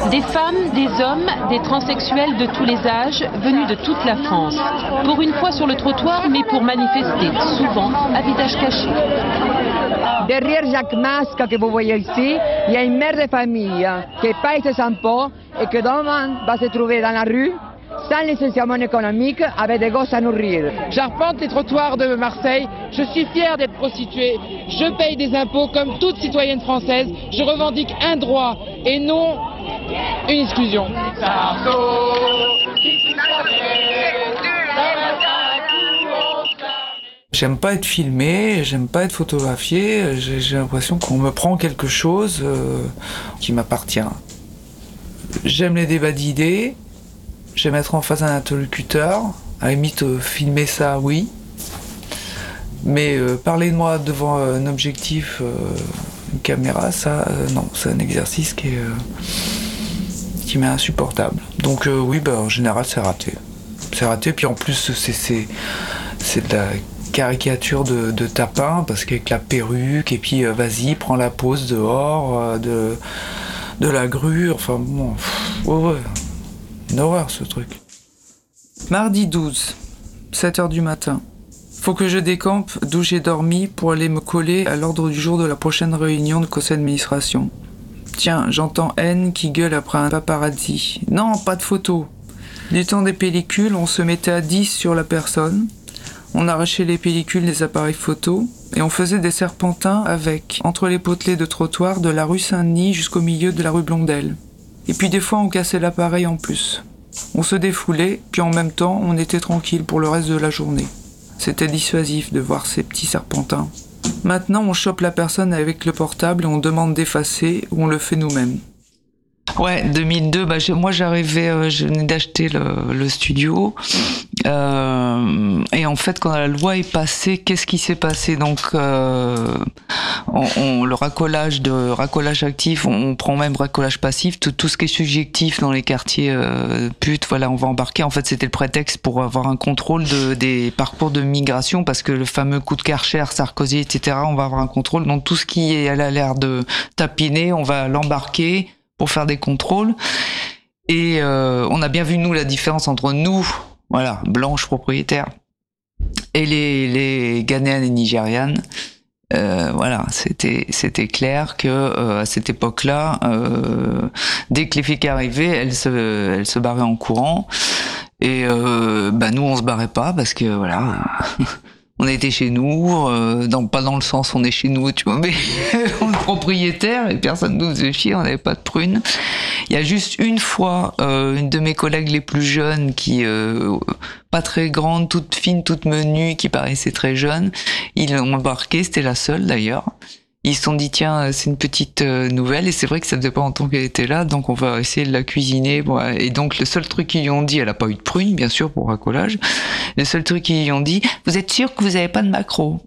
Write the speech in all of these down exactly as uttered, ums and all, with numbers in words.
Des femmes, des hommes, des transsexuels de tous les âges, venus de toute la France. Pour une fois sur le trottoir, mais pour manifester, souvent à visage caché. Derrière chaque masque que vous voyez ici, il y a une mère de famille qui paye ses impôts et qui demain va se trouver dans la rue sans licenciement économique avec des gosses à nourrir. J'arpente les trottoirs de Marseille, je suis fière d'être prostituée, je paye des impôts comme toute citoyenne française, je revendique un droit et non une exclusion. J'aime pas être filmé, j'aime pas être photographié, j'ai, j'ai l'impression qu'on me prend quelque chose euh, qui m'appartient. J'aime les débats d'idées, j'aime être en face d'un interlocuteur, à la limite euh, filmer ça, oui. Mais euh, parler de moi devant euh, un objectif, euh, une caméra, ça, euh, non, c'est un exercice qui est, euh, qui m'est insupportable. Donc euh, oui, bah, en général, c'est raté. C'est raté, puis en plus, c'est, c'est, c'est de la caricature de, de tapin, parce qu'avec la perruque, et puis euh, vas-y, prends la pose dehors, euh, de, de la grue, enfin bon, pff, ouais, ouais, une horreur ce truc. Mardi douze, sept heures du matin. Faut que je décampe d'où j'ai dormi pour aller me coller à l'ordre du jour de la prochaine réunion de conseil d'administration. Tiens, j'entends N qui gueule après un paparazzi. Non, pas de photo. Du temps des pellicules, on se mettait à dix sur la personne. On arrachait les pellicules des appareils photo et on faisait des serpentins avec, entre les potelets de trottoir de la rue Saint-Denis jusqu'au milieu de la rue Blondel. Et puis des fois on cassait l'appareil en plus. On se défoulait, puis en même temps on était tranquille pour le reste de la journée. C'était dissuasif de voir ces petits serpentins. Maintenant on chope la personne avec le portable et on demande d'effacer ou on le fait nous-mêmes. Ouais, deux mille deux, bah, moi j'arrivais, euh, je venais d'acheter le, le studio. Euh, et en fait, quand la loi est passée, qu'est-ce qui s'est passé? Donc, euh, on, on, le racolage de racolage actif, on, on prend même racolage passif, tout, tout ce qui est subjectif dans les quartiers euh, putes, voilà, on va embarquer. En fait, c'était le prétexte pour avoir un contrôle de, des parcours de migration, parce que le fameux coup de Karcher, Sarkozy, et cetera, on va avoir un contrôle. Donc, tout ce qui est, elle a l'air de tapiner, on va l'embarquer pour faire des contrôles. Et euh, on a bien vu, nous, la différence entre nous, voilà, blanches propriétaires, et les, les Ghanéennes et Nigérianes. Euh, voilà, c'était, c'était clair que euh, à cette époque-là, euh, dès que les flics arrivaient, elles se, elles se barraient en courant. Et euh, bah nous, on se barrait pas parce que voilà... On était chez nous, euh, dans, pas dans le sens on est chez nous, tu vois, mais on est propriétaire et personne nous faisait chier, on n'avait pas de prunes. Il y a juste une fois, euh, une de mes collègues les plus jeunes, qui euh, pas très grande, toute fine, toute menue, qui paraissait très jeune, ils l'ont embarqué, c'était la seule d'ailleurs. Ils se sont dit tiens, c'est une petite euh, nouvelle, et c'est vrai que ça faisait pas longtemps qu'elle était là, donc on va essayer de la cuisiner. Bon, et donc le seul truc qu'ils lui ont dit, elle a pas eu de prune bien sûr pour racolage, le seul truc qu'ils lui ont dit, vous êtes sûr que vous avez pas de maquereau?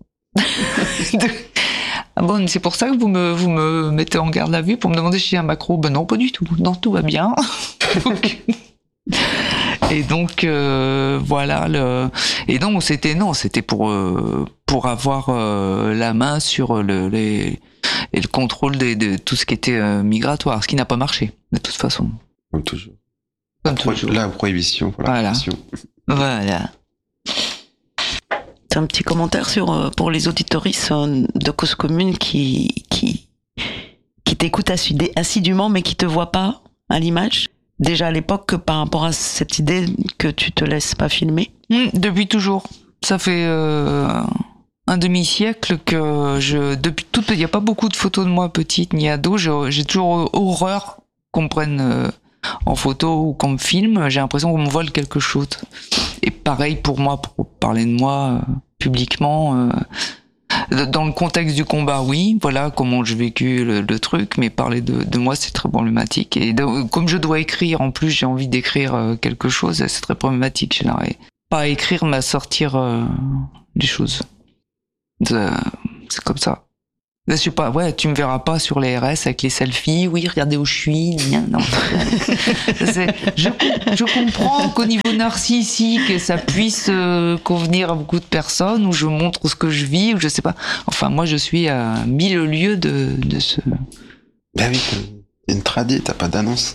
Ah bon, c'est pour ça que vous me, vous me mettez en garde à vue pour me demander si j'ai un maquereau? Ben non, pas du tout, non, tout va bien. donc... Et donc euh, voilà le et donc c'était non c'était pour euh, pour avoir euh, la main sur le les et le contrôle de, de tout ce qui était euh, migratoire, ce qui n'a pas marché de toute façon. Comme toujours. Comme toujours. La prohibition pour la voilà. pression. Voilà. C'est un petit commentaire sur euh, pour les auditoristes euh, de Cause Commune qui qui qui t'écoutent assidé, assidûment mais qui te voient pas à l'image. Déjà à l'époque, par rapport à cette idée que tu te laisses pas filmer? Mmh, depuis toujours. Ça fait euh, un demi-siècle que je... Depuis toute petite, il n'y a pas beaucoup de photos de moi petite ni ado. Je, j'ai toujours horreur qu'on me prenne euh, en photo ou qu'on me filme. J'ai l'impression qu'on me vole quelque chose. Et pareil pour moi, pour parler de moi euh, publiquement... Euh, dans le contexte du combat, oui, voilà comment j'ai vécu le, le truc, mais parler de, de moi, c'est très problématique. Et de, comme je dois écrire, en plus, j'ai envie d'écrire quelque chose, c'est très problématique. Je n'arrive pas à écrire, mais à sortir euh, des choses. C'est, c'est comme ça. Je sais pas, ouais, tu me verras pas sur les R S avec les selfies. Oui, regardez où je suis. Non. C'est, je, je comprends qu'au niveau narcissique, ça puisse euh, convenir à beaucoup de personnes, où je montre ce que je vis, ou je sais pas. Enfin, moi, je suis à mille lieues de, de ce. Ben oui, Une tradie, t'as pas d'annonce?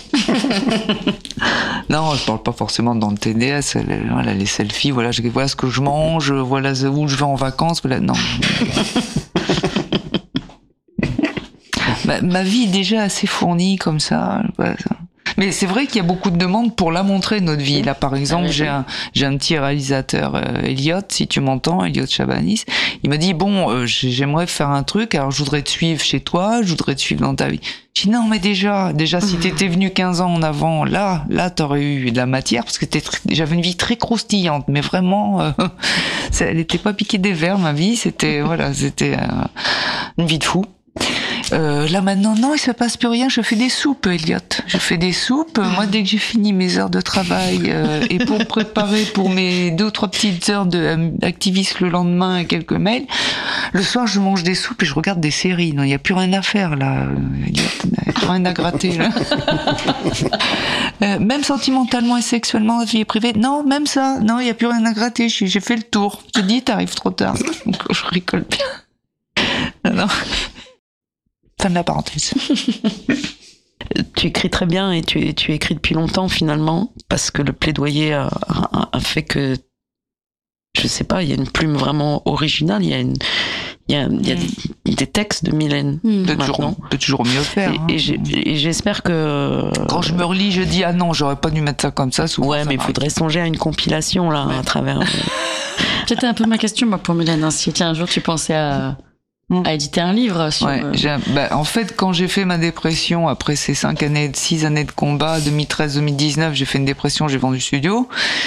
Non, je parle pas forcément dans le T D S. Voilà, les selfies, voilà, je, voilà ce que je mange, voilà où je vais en vacances. Voilà, non. ma, ma vie est déjà assez fournie comme ça. Voilà. Mais c'est vrai qu'il y a beaucoup de demandes pour la montrer, notre vie. Là, par exemple, ah oui, j'ai un, j'ai un petit réalisateur, euh, Elliot, si tu m'entends, Elliot Chabanis. Il me dit, bon, euh, j'aimerais faire un truc, alors je voudrais te suivre chez toi, je voudrais te suivre dans ta vie. Je dis, non, mais déjà, déjà, si t'étais venu quinze ans en avant, là, là, t'aurais eu de la matière, parce que j'avais une vie très croustillante, mais vraiment, euh, elle n'était pas piquée des vers, ma vie, c'était, voilà, c'était euh, une vie de fou. Euh, là maintenant, non, il se passe plus rien. Je fais des soupes, Elliot. Je fais des soupes. Moi, dès que j'ai fini mes heures de travail euh, et pour me préparer pour mes deux ou trois petites heures d'activiste le lendemain et quelques mails, le soir, je mange des soupes et je regarde des séries. Non, il n'y a plus rien à faire là, Elliot. Il n'y a plus rien à gratter là. euh, même sentimentalement et sexuellement, vie privée, non, même ça, non, il n'y a plus rien à gratter. J'ai fait le tour. Je te dis, t'arrives trop tard. Donc, je rigole bien. Non. Fin de la parenthèse. Tu écris très bien et tu, tu écris depuis longtemps finalement, parce que le plaidoyer a, a, a fait que, je sais pas, il y a une plume vraiment originale, il y a, une, il y a, il y a mm. des, des textes de Mylène. Mm. Peut toujours, peut toujours mieux faire. Et, hein. et j'espère que... Quand je me relis, je dis, ah non, j'aurais pas dû mettre ça comme ça. Souvent, ouais, ça mais il faudrait songer à une compilation là, ouais. à travers... C'était un peu ma question moi, pour Mylène. Hein. Si tiens, un jour tu pensais à... à éditer un livre sur... Ouais, bah, en fait, quand j'ai fait ma dépression, après ces cinq années, six années de combat, deux mille treize deux mille dix-neuf, j'ai fait une dépression, j'ai vendu le studio.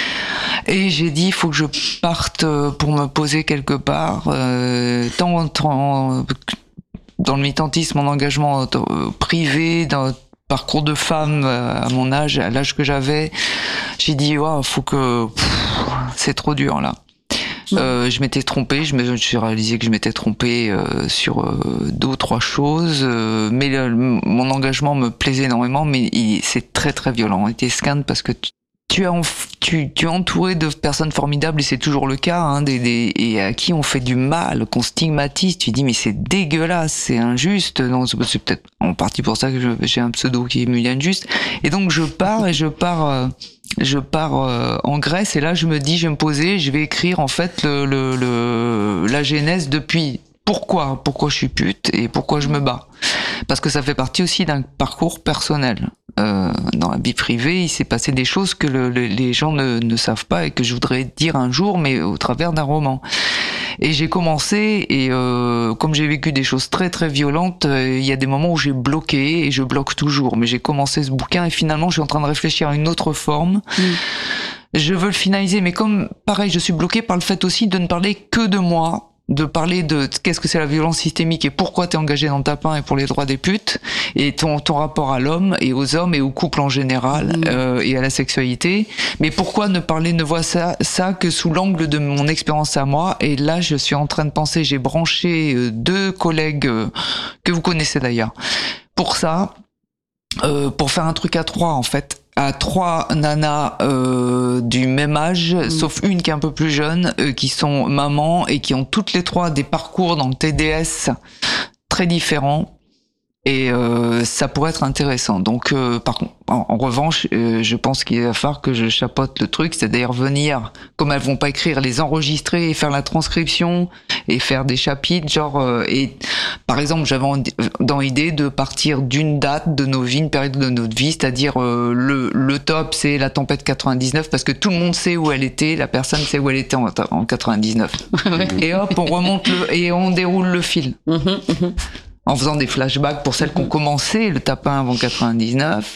Et j'ai dit, il faut que je parte pour me poser quelque part. Euh, tant, tant dans le militantisme, mon engagement privé, dans le parcours de femme à mon âge, à l'âge que j'avais, j'ai dit, wow, faut que... Pff, c'est trop dur, là. Euh, je m'étais trompé, je me suis réalisé que je m'étais trompé euh, sur euh, deux ou trois choses, euh, mais le, mon engagement me plaisait énormément, mais c'est très très violent. Et t'es scan parce que tu, tu, as, tu, tu es entouré de personnes formidables, et c'est toujours le cas, hein, des, des, et à qui on fait du mal, qu'on stigmatise. Tu dis mais c'est dégueulasse, c'est injuste. Non, c'est peut-être en partie pour ça que j'ai un pseudo qui est Mylène Juste. Et donc je pars et je pars... Euh, je pars euh, en Grèce et là je me dis je vais me poser, je vais écrire en fait le, le, le, la genèse depuis pourquoi, pourquoi je suis pute et pourquoi je me bats. Parce que ça fait partie aussi d'un parcours personnel. Euh, dans la vie privée, il s'est passé des choses que le, le, les gens ne, ne savent pas et que je voudrais dire un jour, mais au travers d'un roman. Et j'ai commencé, et euh, comme j'ai vécu des choses très très violentes, euh, il y a des moments où j'ai bloqué, et je bloque toujours. Mais j'ai commencé ce bouquin, et finalement, je suis en train de réfléchir à une autre forme. Mmh. Je veux le finaliser, mais comme, pareil, je suis bloqué par le fait aussi de ne parler que de moi, de parler de qu'est-ce que c'est la violence systémique et pourquoi t'es engagé dans ta pain et pour les droits des putes et ton, ton rapport à l'homme et aux hommes et au couple en général mmh. euh, et à la sexualité, mais pourquoi ne parler, ne voir ça, ça que sous l'angle de mon expérience à moi. Et là je suis en train de penser, j'ai branché euh, deux collègues euh, que vous connaissez d'ailleurs pour ça, euh, pour faire un truc à trois en fait, à trois nanas euh, du même âge, mmh. sauf une qui est un peu plus jeune, euh, qui sont mamans et qui ont toutes les trois des parcours dans le T D S très différents. Et euh, ça pourrait être intéressant. Donc, euh, par contre, en, en revanche, euh, je pense qu'il va falloir que je chapeaute le truc, c'est-à-dire venir, comme elles vont pas écrire, les enregistrer et faire la transcription et faire des chapitres, genre. Euh, et par exemple, j'avais dans l'idée de partir d'une date de nos vies, une période de notre vie, c'est-à-dire euh, le, le top, c'est la tempête quatre-vingt-dix-neuf, parce que tout le monde sait où elle était, la personne sait où elle était en, en quatre-vingt-dix-neuf. Et hop, on remonte le et on déroule le fil. En faisant des flashbacks pour celles qui ont commencé le tapin avant quatre-vingt-dix-neuf,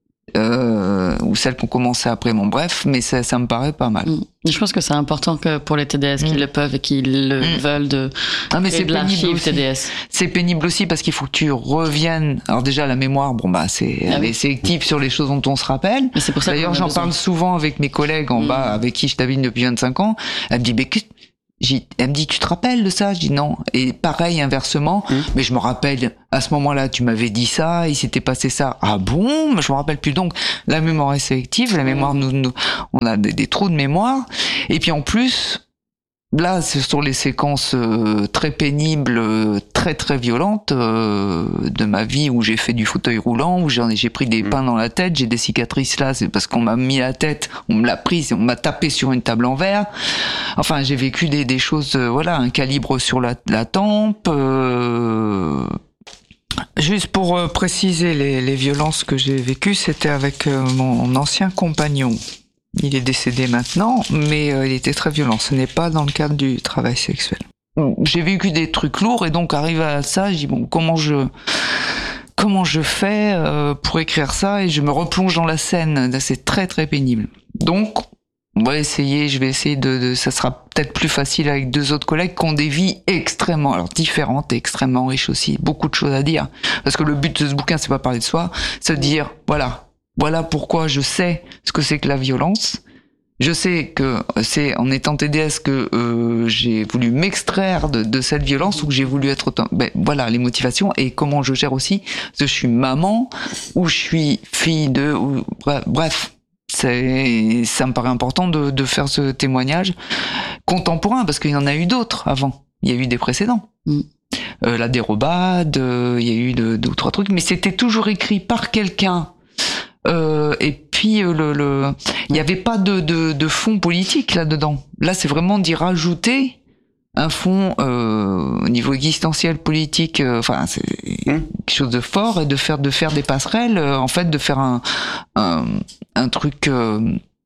euh, ou celles qui ont commencé après, bon bref, mais ça, ça me paraît pas mal. Mmh. Je pense que c'est important que pour les T D S mmh. qui le peuvent et qui le mmh. veulent de ah, mais c'est de l'archive T D S. C'est pénible aussi parce qu'il faut que tu reviennes. Alors déjà la mémoire, bon bah c'est ah oui. sélective sur les choses dont on se rappelle. C'est pour ça D'ailleurs j'en parle souvent avec mes collègues en mmh. bas, avec qui je t'habille depuis vingt-cinq ans. Elle me dit mais J'ai, elle me dit, tu te rappelles de ça? Je dis non. Et pareil, inversement, mmh. mais je me rappelle, à ce moment-là, tu m'avais dit ça, il s'était passé ça. Ah bon? Mais je me rappelle plus. Donc, la mémoire est sélective, la mémoire, nous, nous on a des, des trous de mémoire. Et puis en plus, là, ce sont les séquences euh, très pénibles, euh, très très violentes euh, de ma vie où j'ai fait du fauteuil roulant, où j'en ai, j'ai pris des mmh. pains dans la tête, j'ai des cicatrices là, c'est parce qu'on m'a mis la tête, on me l'a prise, on m'a tapé sur une table en verre. Enfin, j'ai vécu des, des choses, euh, voilà, un calibre sur la, la tempe. Euh... Juste pour euh, préciser les, les violences que j'ai vécues, c'était avec euh, mon ancien compagnon. Il est décédé maintenant, mais euh, il était très violent. Ce n'est pas dans le cadre du travail sexuel. J'ai vécu des trucs lourds et donc arrivé à ça, je dis bon, comment je comment je fais euh, pour écrire ça, et je me replonge dans la scène. C'est très très pénible. Donc on va essayer, je vais essayer de, de ça sera peut-être plus facile avec deux autres collègues qui ont des vies extrêmement alors différentes et extrêmement riches aussi, beaucoup de choses à dire. Parce que le but de ce bouquin, c'est pas parler de soi, c'est de dire voilà. Voilà pourquoi je sais ce que c'est que la violence. Je sais que c'est en étant T D S que euh, j'ai voulu m'extraire de, de cette violence, ou que j'ai voulu être autant... Ben, voilà les motivations, et comment je gère aussi. Parce que je suis maman, ou je suis fille de... Ou, bref, c'est, ça me paraît important de, de faire ce témoignage contemporain, parce qu'il y en a eu d'autres avant. Il y a eu des précédents. Mm. Euh, la dérobade, euh, il y a eu deux, deux ou trois trucs, mais c'était toujours écrit par quelqu'un. Euh, et puis euh, le, le, il n'y avait pas de, de, de fond politique là-dedans. Là, c'est vraiment d'y rajouter un fond euh, au niveau existentiel, politique. Euh, enfin, c'est mmh. quelque chose de fort, et de faire de faire des passerelles. Euh, en fait, de faire un un, un truc euh,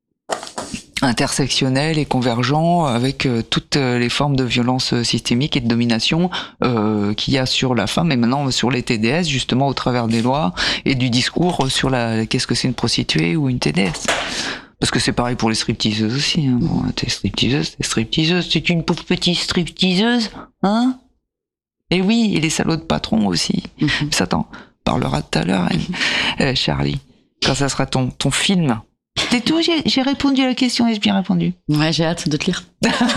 intersectionnel et convergent avec euh, toutes les formes de violence systémique et de domination euh, qu'il y a sur la femme, et maintenant sur les T D S, justement au travers des lois et du discours sur la qu'est-ce que c'est une prostituée ou une T D S. Parce que c'est pareil pour les stripteaseuses aussi. Hein. Bon, t'es stripteaseuse, t'es stripteaseuse, c'est une pauvre petite stripteaseuse, hein? Et oui, et les salauds de patrons aussi. Mm-hmm. Ça t'en parlera tout à l'heure, hein, euh, Charlie, quand ça sera ton ton film. C'est tout, j'ai, j'ai répondu à la question, ai-je bien répondu? Ouais, j'ai hâte de te lire.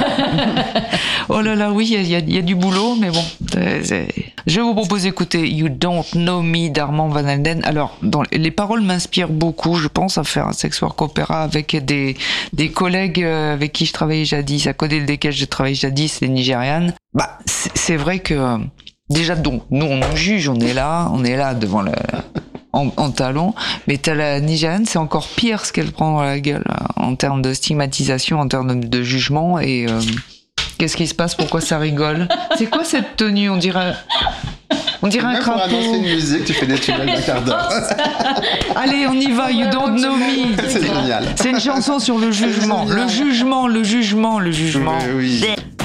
Oh là là, oui, il y, y, y a du boulot, mais bon. C'est, c'est... Je vous propose d'écouter You Don't Know Me d'Armand Van Helden. Alors, dans, les paroles m'inspirent beaucoup. Je pense à faire un sex work opéra avec des, des collègues avec qui je travaillais jadis, à côté desquels je travaillais jadis, les Nigérianes. Bah, c'est, c'est vrai que, déjà, donc, nous, on nous juge, on est là, on est là devant le... En, en talon, mais t'as la Nigériane, c'est encore pire ce qu'elle prend dans la gueule en termes de stigmatisation, en termes de, de jugement. Et euh, qu'est-ce qui se passe? Pourquoi ça rigole? C'est quoi cette tenue? On dirait, on dirait un crapaud. Pour annoncer une musique, tu fais des tunnels d'un quart d'heure. Allez, on y va. You Don't Know Me. C'est génial. C'est une chanson sur le jugement, le jugement, le jugement, le jugement. Oui, oui.